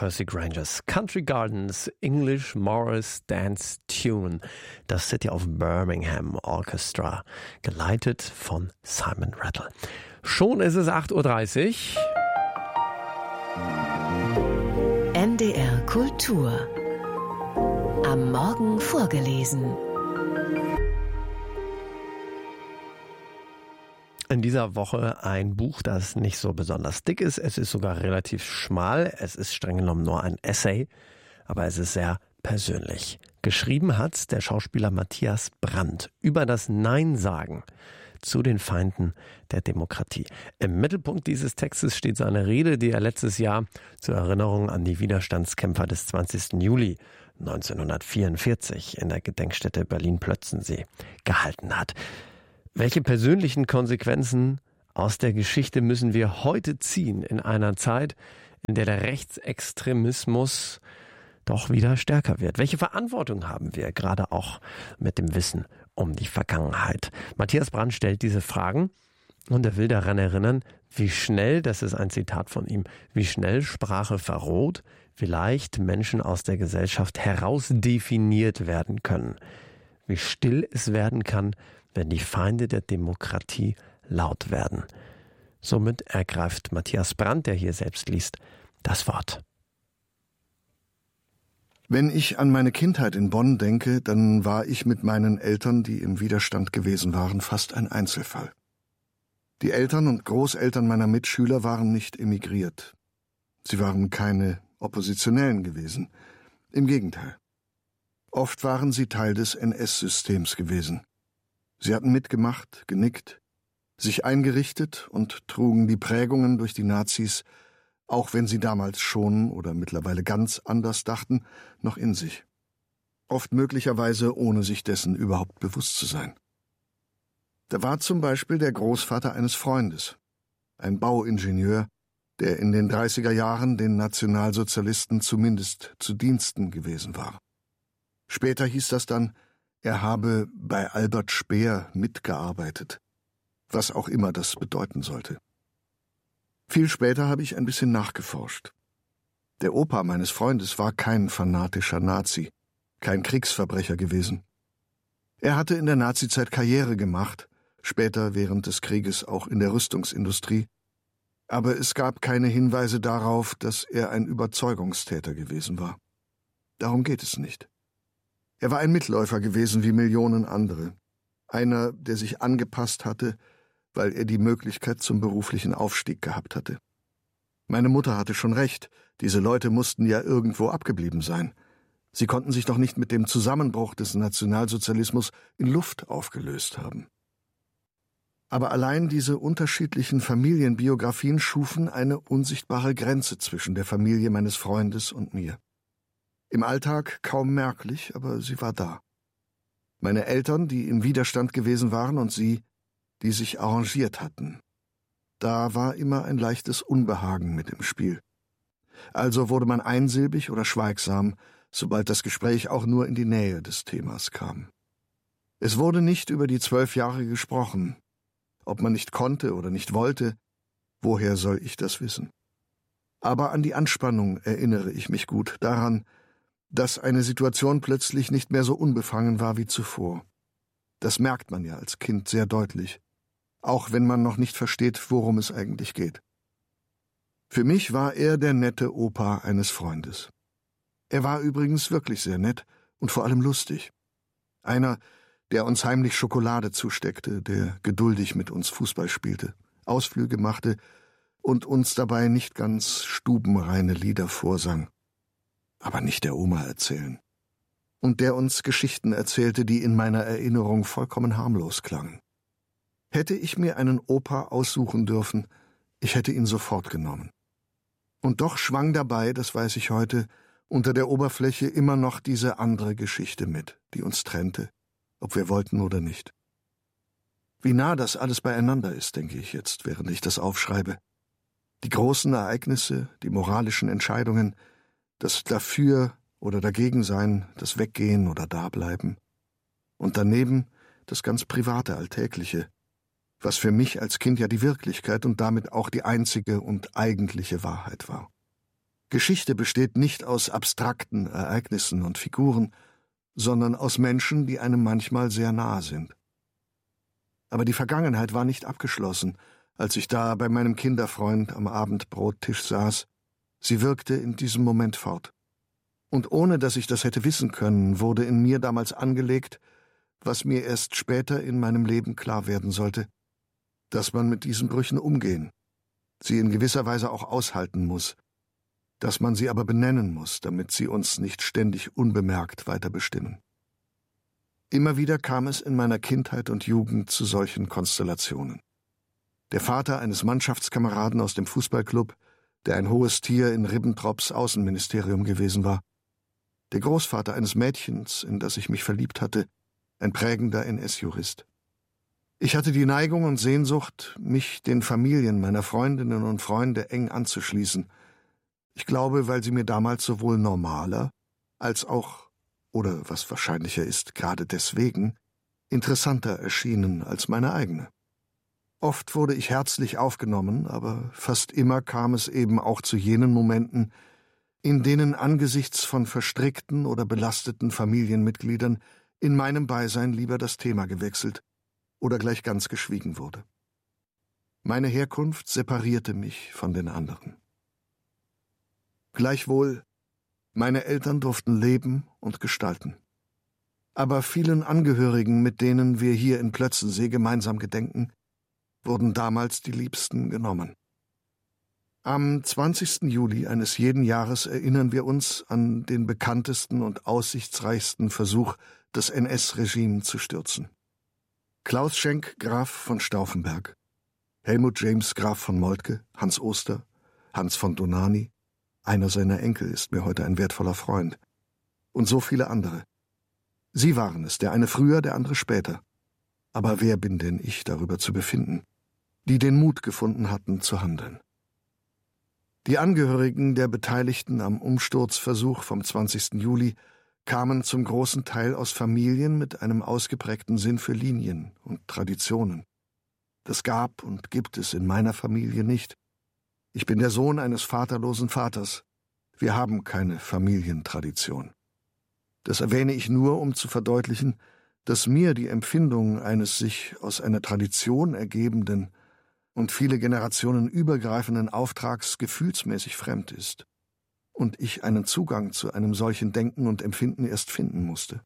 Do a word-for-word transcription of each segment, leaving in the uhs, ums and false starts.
Percy Grangers. Country Gardens English Morris Dance Tune. Das City of Birmingham Orchestra. Geleitet von Simon Rattle. Schon ist es acht Uhr dreißig. N D R Kultur. Am Morgen vorgelesen. In dieser Woche ein Buch, das nicht so besonders dick ist. Es ist sogar relativ schmal. Es ist streng genommen nur ein Essay, aber es ist sehr persönlich. Geschrieben hat's der Schauspieler Matthias Brandt über das Nein sagen zu den Feinden der Demokratie. Im Mittelpunkt dieses Textes steht seine Rede, die er letztes Jahr zur Erinnerung an die Widerstandskämpfer des zwanzigsten Juli neunzehnhundertvierundvierzig in der Gedenkstätte Berlin-Plötzensee gehalten hat. Welche persönlichen Konsequenzen aus der Geschichte müssen wir heute ziehen in einer Zeit, in der der Rechtsextremismus doch wieder stärker wird? Welche Verantwortung haben wir, gerade auch mit dem Wissen um die Vergangenheit? Matthias Brandt stellt diese Fragen und er will daran erinnern, wie schnell, das ist ein Zitat von ihm, wie schnell Sprache verroht, wie leicht Menschen aus der Gesellschaft herausdefiniert werden können, wie still es werden kann, wenn die Feinde der Demokratie laut werden. Somit ergreift Matthias Brandt, der hier selbst liest, das Wort. Wenn ich an meine Kindheit in Bonn denke, dann war ich mit meinen Eltern, die im Widerstand gewesen waren, fast ein Einzelfall. Die Eltern und Großeltern meiner Mitschüler waren nicht emigriert. Sie waren keine Oppositionellen gewesen. Im Gegenteil. Oft waren sie Teil des N S-Systems gewesen. Sie hatten mitgemacht, genickt, sich eingerichtet und trugen die Prägungen durch die Nazis, auch wenn sie damals schon oder mittlerweile ganz anders dachten, noch in sich. Oft möglicherweise ohne sich dessen überhaupt bewusst zu sein. Da war zum Beispiel der Großvater eines Freundes, ein Bauingenieur, der in den dreißiger Jahren den Nationalsozialisten zumindest zu Diensten gewesen war. Später hieß das dann, er habe bei Albert Speer mitgearbeitet, was auch immer das bedeuten sollte. Viel später habe ich ein bisschen nachgeforscht. Der Opa meines Freundes war kein fanatischer Nazi, kein Kriegsverbrecher gewesen. Er hatte in der Nazizeit Karriere gemacht, später während des Krieges auch in der Rüstungsindustrie, aber es gab keine Hinweise darauf, dass er ein Überzeugungstäter gewesen war. Darum geht es nicht. Er war ein Mitläufer gewesen wie Millionen andere. Einer, der sich angepasst hatte, weil er die Möglichkeit zum beruflichen Aufstieg gehabt hatte. Meine Mutter hatte schon recht, diese Leute mussten ja irgendwo abgeblieben sein. Sie konnten sich doch nicht mit dem Zusammenbruch des Nationalsozialismus in Luft aufgelöst haben. Aber allein diese unterschiedlichen Familienbiografien schufen eine unsichtbare Grenze zwischen der Familie meines Freundes und mir. Im Alltag kaum merklich, aber sie war da. Meine Eltern, die im Widerstand gewesen waren, und sie, die sich arrangiert hatten. Da war immer ein leichtes Unbehagen mit im Spiel. Also wurde man einsilbig oder schweigsam, sobald das Gespräch auch nur in die Nähe des Themas kam. Es wurde nicht über die zwölf Jahre gesprochen. Ob man nicht konnte oder nicht wollte, woher soll ich das wissen? Aber an die Anspannung erinnere ich mich gut, daran, dass eine Situation plötzlich nicht mehr so unbefangen war wie zuvor. Das merkt man ja als Kind sehr deutlich, auch wenn man noch nicht versteht, worum es eigentlich geht. Für mich war er der nette Opa eines Freundes. Er war übrigens wirklich sehr nett und vor allem lustig. Einer, der uns heimlich Schokolade zusteckte, der geduldig mit uns Fußball spielte, Ausflüge machte und uns dabei nicht ganz stubenreine Lieder vorsang. Aber nicht der Oma erzählen. Und der uns Geschichten erzählte, die in meiner Erinnerung vollkommen harmlos klangen. Hätte ich mir einen Opa aussuchen dürfen, ich hätte ihn sofort genommen. Und doch schwang dabei, das weiß ich heute, unter der Oberfläche immer noch diese andere Geschichte mit, die uns trennte, ob wir wollten oder nicht. Wie nah das alles beieinander ist, denke ich jetzt, während ich das aufschreibe. Die großen Ereignisse, die moralischen Entscheidungen, das Dafür oder Dagegensein, das Weggehen oder Dableiben. Und daneben das ganz private, Alltägliche, was für mich als Kind ja die Wirklichkeit und damit auch die einzige und eigentliche Wahrheit war. Geschichte besteht nicht aus abstrakten Ereignissen und Figuren, sondern aus Menschen, die einem manchmal sehr nahe sind. Aber die Vergangenheit war nicht abgeschlossen, als ich da bei meinem Kinderfreund am Abendbrottisch saß. Sie wirkte in diesem Moment fort. Und ohne dass ich das hätte wissen können, wurde in mir damals angelegt, was mir erst später in meinem Leben klar werden sollte, dass man mit diesen Brüchen umgehen, sie in gewisser Weise auch aushalten muss, dass man sie aber benennen muss, damit sie uns nicht ständig unbemerkt weiter bestimmen. Immer wieder kam es in meiner Kindheit und Jugend zu solchen Konstellationen. Der Vater eines Mannschaftskameraden aus dem Fußballclub, der ein hohes Tier in Ribbentrops Außenministerium gewesen war. Der Großvater eines Mädchens, in das ich mich verliebt hatte, ein prägender N S-Jurist. Ich hatte die Neigung und Sehnsucht, mich den Familien meiner Freundinnen und Freunde eng anzuschließen. Ich glaube, weil sie mir damals sowohl normaler als auch, oder was wahrscheinlicher ist, gerade deswegen, interessanter erschienen als meine eigene. Oft wurde ich herzlich aufgenommen, aber fast immer kam es eben auch zu jenen Momenten, in denen angesichts von verstrickten oder belasteten Familienmitgliedern in meinem Beisein lieber das Thema gewechselt oder gleich ganz geschwiegen wurde. Meine Herkunft separierte mich von den anderen. Gleichwohl, meine Eltern durften leben und gestalten. Aber vielen Angehörigen, mit denen wir hier in Plötzensee gemeinsam gedenken, wurden damals die Liebsten genommen. Am zwanzigsten Juli eines jeden Jahres erinnern wir uns an den bekanntesten und aussichtsreichsten Versuch, das N S-Regime zu stürzen. Klaus Schenk, Graf von Stauffenberg, Helmut James, Graf von Moltke, Hans Oster, Hans von Dohnanyi, einer seiner Enkel ist mir heute ein wertvoller Freund, und so viele andere. Sie waren es, der eine früher, der andere später. Aber wer bin denn ich, darüber zu befinden, die den Mut gefunden hatten, zu handeln? Die Angehörigen der Beteiligten am Umsturzversuch vom zwanzigsten Juli kamen zum großen Teil aus Familien mit einem ausgeprägten Sinn für Linien und Traditionen. Das gab und gibt es in meiner Familie nicht. Ich bin der Sohn eines vaterlosen Vaters. Wir haben keine Familientradition. Das erwähne ich nur, um zu verdeutlichen, dass mir die Empfindung eines sich aus einer Tradition ergebenden und viele Generationen übergreifenden Auftrags gefühlsmäßig fremd ist und ich einen Zugang zu einem solchen Denken und Empfinden erst finden musste.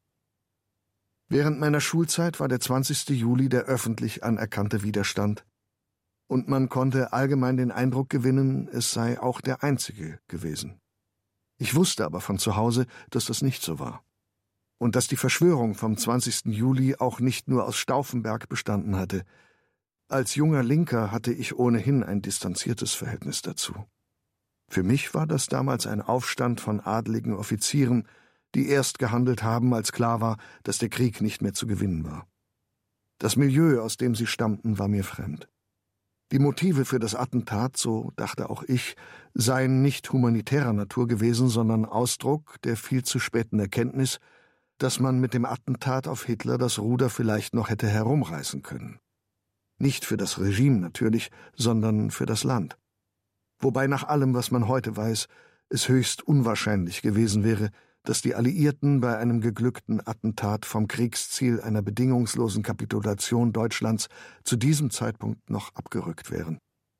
Während meiner Schulzeit war der zwanzigste Juli der öffentlich anerkannte Widerstand, und man konnte allgemein den Eindruck gewinnen, es sei auch der einzige gewesen. Ich wusste aber von zu Hause, dass das nicht so war. Und dass die Verschwörung vom zwanzigsten Juli auch nicht nur aus Stauffenberg bestanden hatte. Als junger Linker hatte ich ohnehin ein distanziertes Verhältnis dazu. Für mich war das damals ein Aufstand von adligen Offizieren, die erst gehandelt haben, als klar war, dass der Krieg nicht mehr zu gewinnen war. Das Milieu, aus dem sie stammten, war mir fremd. Die Motive für das Attentat, so dachte auch ich, seien nicht humanitärer Natur gewesen, sondern Ausdruck der viel zu späten Erkenntnis, dass man mit dem Attentat auf Hitler das Ruder vielleicht noch hätte herumreißen können. Nicht für das Regime natürlich, sondern für das Land. Wobei nach allem, was man heute weiß, es höchst unwahrscheinlich gewesen wäre, dass die Alliierten bei einem geglückten Attentat vom Kriegsziel einer bedingungslosen Kapitulation Deutschlands zu diesem Zeitpunkt noch abgerückt wären.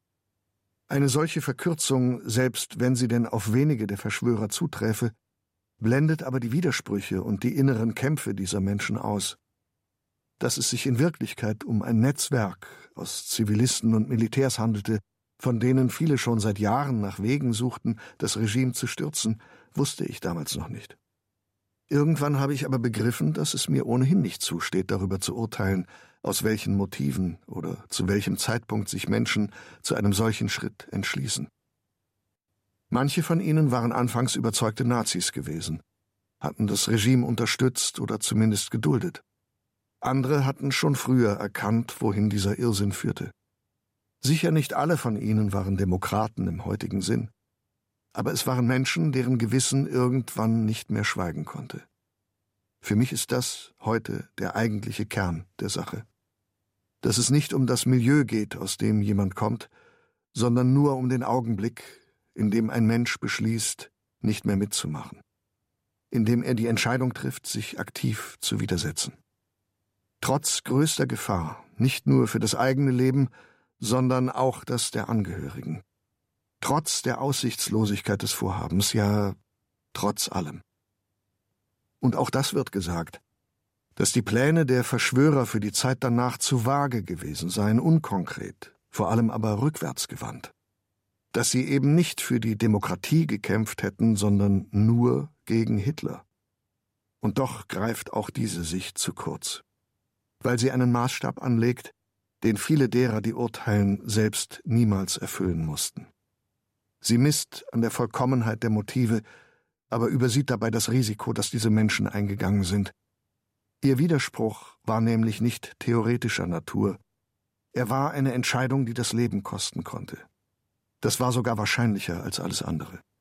Eine solche Verkürzung, selbst wenn sie denn auf wenige der Verschwörer zuträfe, blendet aber die Widersprüche und die inneren Kämpfe dieser Menschen aus. Dass es sich in Wirklichkeit um ein Netzwerk aus Zivilisten und Militärs handelte, von denen viele schon seit Jahren nach Wegen suchten, das Regime zu stürzen, wusste ich damals noch nicht. Irgendwann habe ich aber begriffen, dass es mir ohnehin nicht zusteht, darüber zu urteilen, aus welchen Motiven oder zu welchem Zeitpunkt sich Menschen zu einem solchen Schritt entschließen. Manche von ihnen waren anfangs überzeugte Nazis gewesen, hatten das Regime unterstützt oder zumindest geduldet. Andere hatten schon früher erkannt, wohin dieser Irrsinn führte. Sicher nicht alle von ihnen waren Demokraten im heutigen Sinn. Aber es waren Menschen, deren Gewissen irgendwann nicht mehr schweigen konnte. Für mich ist das heute der eigentliche Kern der Sache. Dass es nicht um das Milieu geht, aus dem jemand kommt, sondern nur um den Augenblick, in dem ein Mensch beschließt, nicht mehr mitzumachen, in dem er die Entscheidung trifft, sich aktiv zu widersetzen. Trotz größter Gefahr, nicht nur für das eigene Leben, sondern auch das der Angehörigen. Trotz der Aussichtslosigkeit des Vorhabens, ja, trotz allem. Und auch das wird gesagt, dass die Pläne der Verschwörer für die Zeit danach zu vage gewesen seien, unkonkret, vor allem aber rückwärtsgewandt. Dass sie eben nicht für die Demokratie gekämpft hätten, sondern nur gegen Hitler. Und doch greift auch diese Sicht zu kurz, weil sie einen Maßstab anlegt, den viele derer, die urteilen, selbst niemals erfüllen mussten. Sie misst an der Vollkommenheit der Motive, aber übersieht dabei das Risiko, das diese Menschen eingegangen sind. Ihr Widerspruch war nämlich nicht theoretischer Natur. Er war eine Entscheidung, die das Leben kosten konnte. Das war sogar wahrscheinlicher als alles andere.